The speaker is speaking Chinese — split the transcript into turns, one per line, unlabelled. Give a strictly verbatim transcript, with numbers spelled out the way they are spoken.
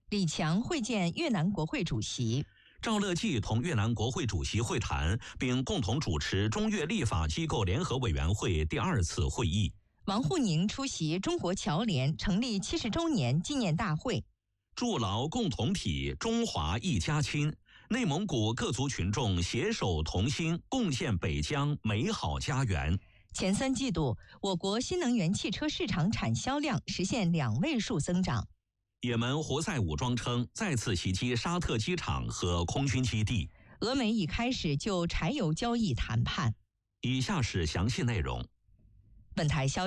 李强会见越南国会主席。
赵乐际同越南国会主席会谈，并共同主持中越立法机构联合委员会第二次会议。
王沪宁出席中国侨联成立七十周年纪念大会。
筑牢共同体，中华一家亲。内蒙古各族群众携手同心，贡献北疆美好家园。
前三季度，我国新能源汽车市场产销量实现两位数增长。
也门胡塞武装称再次袭击沙特机场和空军基地。
俄美已开始就柴油交易谈判。
以下是详细内容。
本台消息。